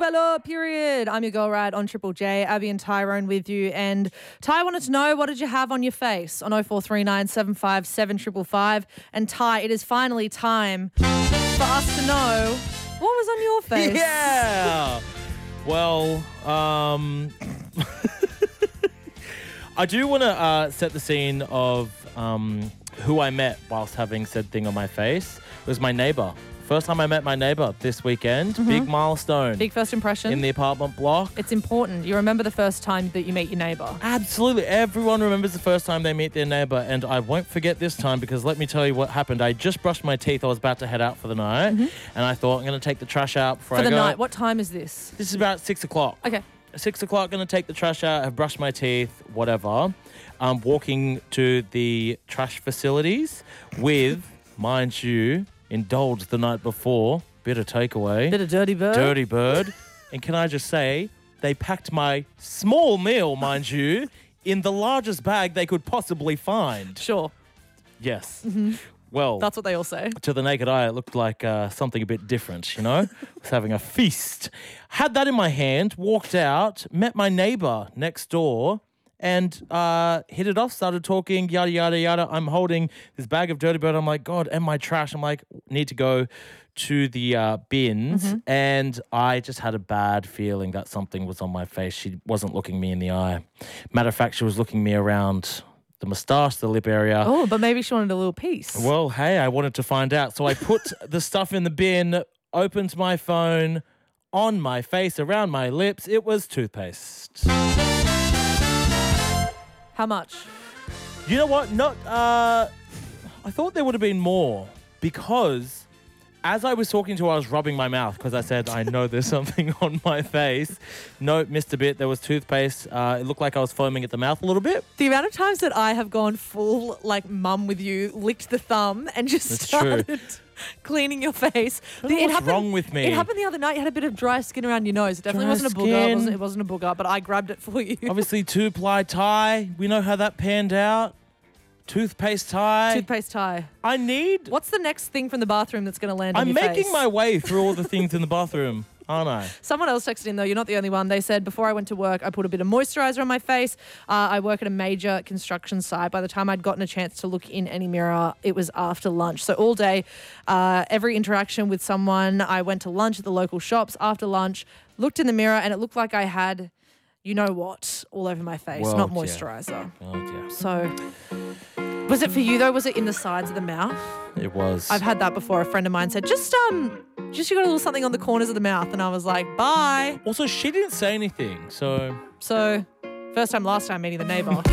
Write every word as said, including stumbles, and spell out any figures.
Bella, period. I'm your girl ride on Triple J. Abby and Tyrone with you. And Ty wanted to know, what did you have on your face on oh four three nine, seven five seven, five five five. And Ty, it is finally time for us to know what was on your face. Yeah. Well, um, I do want to uh, set the scene of um, who I met whilst having said thing on my face. It was my neighbour. First time I met my neighbour this weekend. Mm-hmm. Big milestone. Big first impression. In the apartment block. It's important. You remember the first time that you meet your neighbour. Absolutely. Everyone remembers the first time they meet their neighbour, and I won't forget this time because let me tell you what happened. I just brushed my teeth. I was about to head out for the night, mm-hmm. and I thought I'm going to take the trash out before for I go. go. For the night. What time is this? This is about six o'clock. Okay. Six o'clock, going to take the trash out, have brushed my teeth, whatever. I'm walking to the trash facilities with, mind you, indulged the night before, bit of takeaway. Bit of dirty bird. Dirty bird. And can I just say, they packed my small meal, mind you, in the largest bag they could possibly find. Sure. Yes. Mm-hmm. Well, that's what they all say. To the naked eye, it looked like uh, something a bit different, you know? I was having a feast. Had that in my hand, walked out, met my neighbour next door, and uh, hit it off, started talking, yada, yada, yada. I'm holding this bag of Dirty Bird. I'm like, God, and my trash. I'm like, need to go to the uh, bins. Mm-hmm. And I just had a bad feeling that something was on my face. She wasn't looking me in the eye. Matter of fact, she was looking me around the moustache, the lip area. Oh, but maybe she wanted a little piece. Well, hey, I wanted to find out. So I put the stuff in the bin, opened my phone, on my face, around my lips. It was toothpaste. How much? You know what? Not. Uh, I thought there would have been more because as I was talking to her, I was rubbing my mouth because I said, I know there's something on my face. No, missed a bit. There was toothpaste. Uh, it looked like I was foaming at the mouth a little bit. The amount of times that I have gone full, like, mum with you, licked the thumb and just That's started true. cleaning your face. I don't know it what's happened, wrong with me. It happened the other night. You had a bit of dry skin around your nose. It definitely Dry wasn't a booger. It skin. wasn't, it wasn't a booger, but I grabbed it for you. Obviously, two-ply tie. We know how that panned out. Toothpaste tie. Toothpaste tie. I need... What's the next thing from the bathroom that's going to land on I'm your face? making my way through all the things in the bathroom, aren't I? Someone else texted in, though. You're not the only one. They said, before I went to work, I put a bit of moisturiser on my face. Uh, I work at a major construction site. By the time I'd gotten a chance to look in any mirror, it was after lunch. So all day, uh, every interaction with someone, I went to lunch at the local shops. After lunch, looked in the mirror, and it looked like I had... you know what, all over my face, Well, not yeah. moisturiser. Oh, yeah. So, was it for you though? Was it in the sides of the mouth? It was. I've had that before. A friend of mine said, just, um, just you got a little something on the corners of the mouth. And I was like, bye. Also, she didn't say anything, so... So, first time, last time meeting the neighbour.